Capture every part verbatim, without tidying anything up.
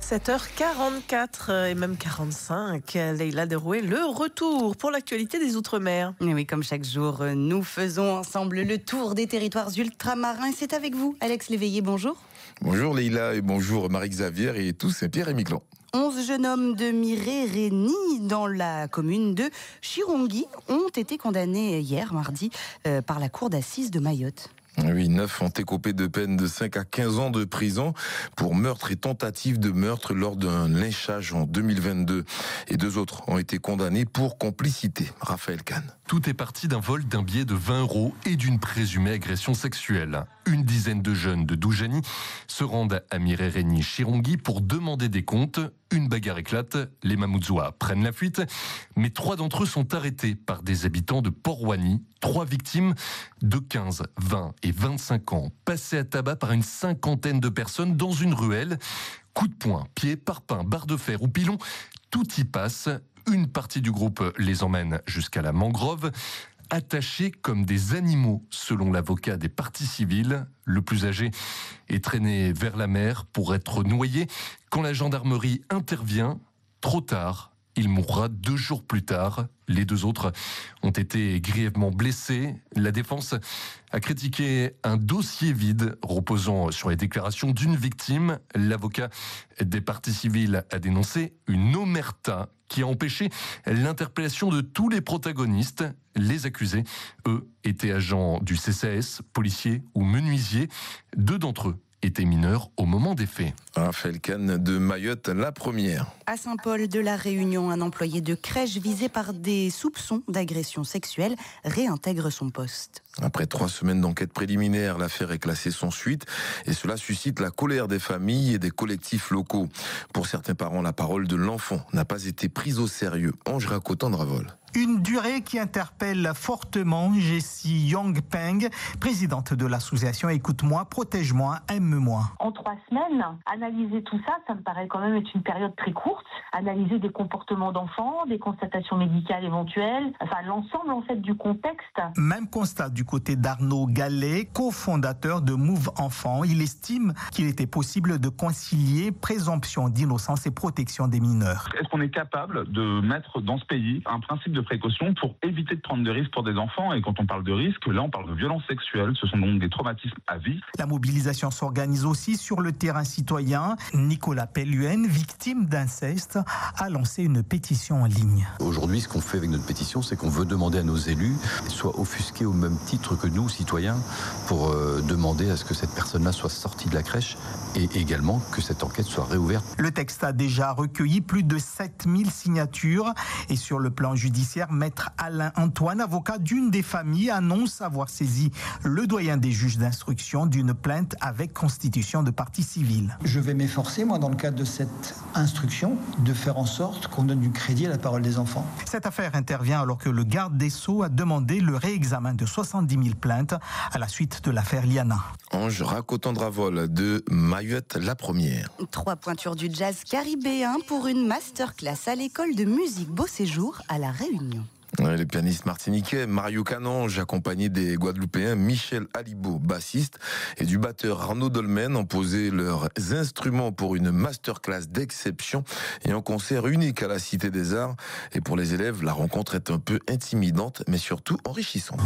sept heures quarante-quatre et même quarante-cinq. Leïla Derouet, le retour pour l'actualité des Outre-mer. Et oui, comme chaque jour, nous faisons ensemble le tour des territoires ultramarins. C'est avec vous, Alex Léveillé, bonjour. Bonjour Leïla et bonjour Marie-Xavier et tous Saint-Pierre et Miquelon. Onze jeunes hommes de Miré-Rény, dans la commune de Chirongui, ont été condamnés hier, mardi, euh, par la cour d'assises de Mayotte. Oui, neuf ont écopé de peine de cinq à quinze ans de prison pour meurtre et tentative de meurtre lors d'un lynchage en deux mille vingt-deux. Et deux autres ont été condamnés pour complicité. Raphaël Kahn. Tout est parti d'un vol d'un billet de vingt euros et d'une présumée agression sexuelle. Une dizaine de jeunes de Doujani se rendent à Miré-Rény, Chirongui pour demander des comptes. Une bagarre éclate, les Mamoudzouas prennent la fuite, mais trois d'entre eux sont arrêtés par des habitants de Port-Ouani. Trois victimes de quinze, vingt et vingt-cinq ans, passées à tabac par une cinquantaine de personnes dans une ruelle. Coup de poing, pied, parpaing, barre de fer ou pilon, tout y passe. Une partie du groupe les emmène jusqu'à la mangrove, attachés comme des animaux, selon l'avocat des parties civiles. Le plus âgé est traîné vers la mer pour être noyé. Quand la gendarmerie intervient, trop tard, il mourra deux jours plus tard. Les deux autres ont été grièvement blessés. La défense a critiqué un dossier vide reposant sur les déclarations d'une victime. L'avocat des parties civiles a dénoncé une omerta qui a empêché l'interpellation de tous les protagonistes. Les accusés, eux, étaient agents du C C A S, policiers ou menuisiers. Deux d'entre eux étaient mineurs au moment des faits. Raphaël Kahn de Mayotte, la première. À Saint-Paul de la Réunion, un employé de crèche visé par des soupçons d'agression sexuelle réintègre son poste. Après trois semaines d'enquête préliminaire, l'affaire est classée sans suite et cela suscite la colère des familles et des collectifs locaux. Pour certains parents, la parole de l'enfant n'a pas été prise au sérieux. Ange Racotan-Dravol. Une durée qui interpelle fortement Jessie Young-Peng, présidente de l'association Écoute-moi, protège-moi, aime-moi. En trois semaines, analyser tout ça, ça me paraît quand même être une période très courte. Analyser des comportements d'enfants, des constatations médicales éventuelles, enfin l'ensemble en fait du contexte. Même constat du côté d'Arnaud Gallet, cofondateur de Move Enfants. Il estime qu'il était possible de concilier présomption d'innocence et protection des mineurs. Est-ce qu'on est capable de mettre dans ce pays un principe de précaution pour éviter de prendre des risques pour des enfants? Et quand on parle de risques, là on parle de violences sexuelles, ce sont donc des traumatismes à vie. La mobilisation s'organise aussi sur le terrain citoyen. Nicolas Pelluen, victime d'inceste, a lancé une pétition en ligne. Aujourd'hui, ce qu'on fait avec notre pétition, c'est qu'on veut demander à nos élus qu'ils soient offusqués au même titre que nous, citoyens, pour euh, demander à ce que cette personne-là soit sortie de la crèche et également que cette enquête soit réouverte. Le texte a déjà recueilli plus de sept mille signatures et sur le plan judiciaire, Maître Alain Antoine, avocat d'une des familles, annonce avoir saisi le doyen des juges d'instruction d'une plainte avec constitution de partie civile. Je vais m'efforcer, moi, dans le cadre de cette instruction, de faire en sorte qu'on donne du crédit à la parole des enfants. Cette affaire intervient alors que le garde des Sceaux a demandé le réexamen de soixante-dix mille plaintes à la suite de l'affaire Liana. Ange Racotan-Dravol de Mayotte, la première. Trois pointures du jazz caribéen pour une masterclass à l'école de musique Beau Séjour à La Réunion. Le pianiste martiniquais Mario Canonge, accompagné des Guadeloupéens Michel Alibo, bassiste, et du batteur Arnaud Dolmen, ont posé leurs instruments pour une masterclass d'exception et un concert unique à la Cité des Arts. Et pour les élèves, la rencontre est un peu intimidante, mais surtout enrichissante.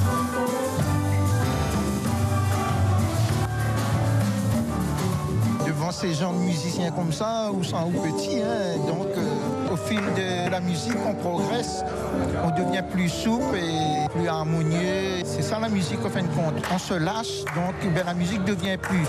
Devant ces gens de musiciens comme ça, ou sans ou petits, hein, donc euh, au fil de la musique, on progresse, on devient plus souple et plus harmonieux. C'est ça la musique, en fin de compte. On se lâche, donc ben, la musique devient plus